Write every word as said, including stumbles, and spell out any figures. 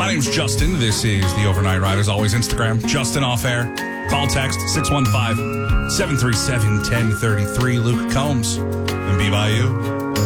My name's Justin. This is the Overnight Ride. As always, Instagram, Justin Off Air. Call text six one five, seven three seven, one zero three three. Luke Combs and Be By You.